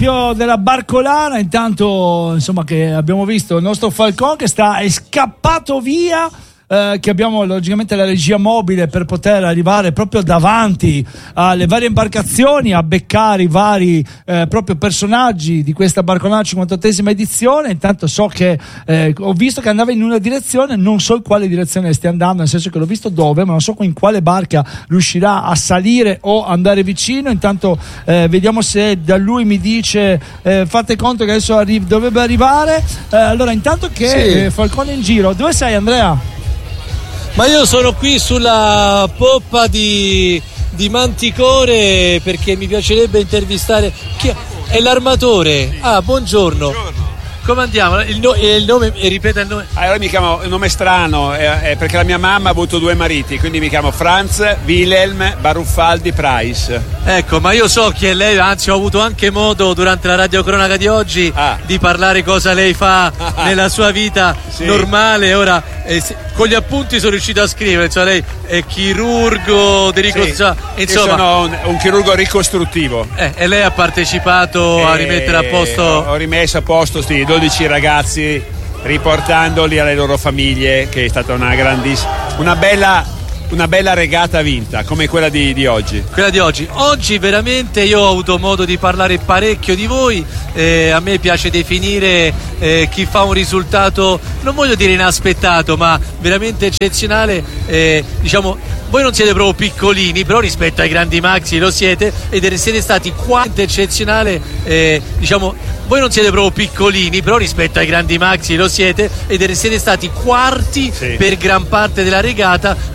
ampio della Barcolana. Intanto, insomma, che abbiamo visto il nostro Falcon che è scappato via. Che abbiamo logicamente la regia mobile per poter arrivare proprio davanti alle varie imbarcazioni a beccare i vari proprio personaggi di questa Barcolana 58esima edizione. Intanto so che ho visto che andava in una direzione, non so in quale direzione stia andando, nel senso che l'ho visto dove, ma non so in quale barca riuscirà a salire o andare vicino. Intanto vediamo se da lui mi dice fate conto che adesso dovrebbe arrivare. Allora intanto che Falcone in giro, dove sei Andrea? Ma io sono qui sulla poppa di Manticore perché mi piacerebbe intervistare è l'armatore. Buongiorno. Come andiamo? Il nome, ripeta il nome. Allora mi chiamo, un nome strano, perché la mia mamma ha avuto due mariti, quindi mi chiamo Franz Wilhelm Baruffaldi Price. Ecco, ma io so chi è lei, anzi ho avuto anche modo durante la radiocronaca di oggi di parlare cosa lei fa nella sua vita normale. Ora con gli appunti sono riuscito a scrivere, cioè lei è chirurgo di ricostruzione, insomma. Io sono un chirurgo ricostruttivo. E lei ha partecipato a rimettere a posto? Ho rimesso a posto 12 ragazzi, riportandoli alle loro famiglie, che è stata una bella regata vinta come quella di oggi. Quella di oggi. Oggi veramente io ho avuto modo di parlare parecchio di voi. A me piace definire chi fa un risultato, non voglio dire inaspettato, ma veramente eccezionale. Diciamo, voi non siete proprio piccolini, però rispetto ai grandi maxi lo siete, ed siete stati quanto eccezionale. Diciamo, voi non siete proprio piccolini, però rispetto ai grandi maxi lo siete, ed siete stati quarti per gran parte della regata.